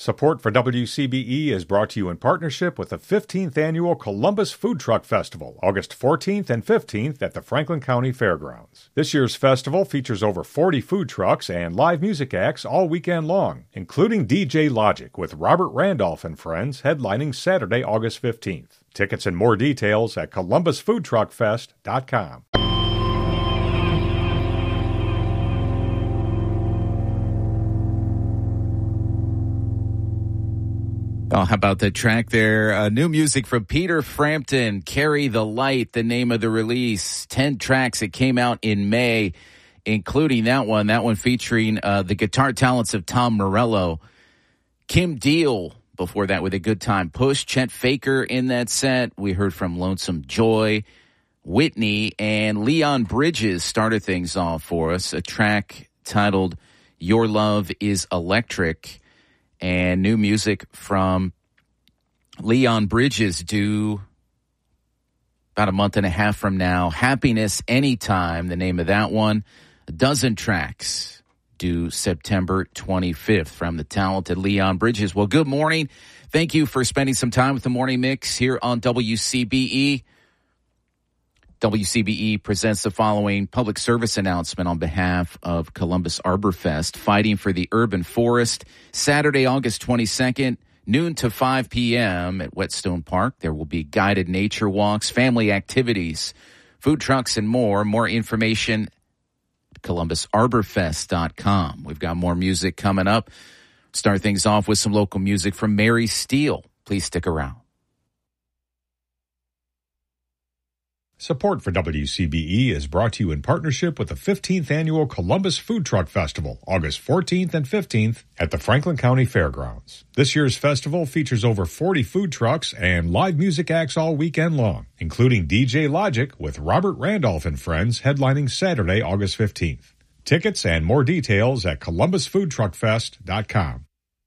Support for WCBE is brought to you in partnership with the 15th Annual Columbus Food Truck Festival, August 14th and 15th at the Franklin County Fairgrounds. This year's festival features over 40 food trucks and live music acts all weekend long, including DJ Logic with Robert Randolph and Friends headlining Saturday, August 15th. Tickets and more details at columbusfoodtruckfest.com. Oh, how about the track there? New music from Peter Frampton, Carry the Light, the name of the release. 10 tracks. It came out in May, including that one featuring the guitar talents of Tom Morello. Kim Deal, before that with A Good Time Push. Chet Faker in that set. We heard from Lonesome Joy, Whitney, and Leon Bridges started things off for us. A track titled Your Love is Electric. And new music from Leon Bridges due about a month and a half from now. Happiness Anytime, the name of that one. A dozen tracks due September 25th from the talented Leon Bridges. Well, good morning. Thank you for spending some time with the Morning Mix here on WCBE. WCBE presents the following public service announcement on behalf of Columbus Arborfest, Fighting for the Urban Forest, Saturday, August 22nd, noon to 5 p.m. at Whetstone Park. There will be guided nature walks, family activities, food trucks, and more. More information at columbusarborfest.com. We've got more music coming up. Start things off with some local music from Mary Steele. Please stick around. Support for WCBE is brought to you in partnership with the 15th Annual Columbus Food Truck Festival, August 14th and 15th at the Franklin County Fairgrounds. This year's festival features over 40 food trucks and live music acts all weekend long, including DJ Logic with Robert Randolph and Friends headlining Saturday, August 15th. Tickets and more details at columbusfoodtruckfest.com.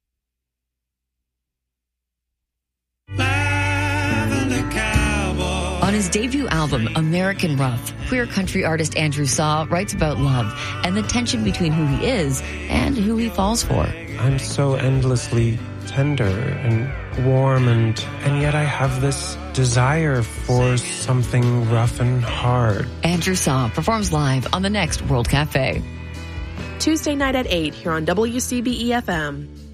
On his debut album, American Rough, queer country artist Andrew Saw writes about love and the tension between who he is and who he falls for. I'm so endlessly tender and warm, and yet I have this desire for something rough and hard. Andrew Saw performs live on the next World Cafe. Tuesday night at 8 here on WCBE-FM.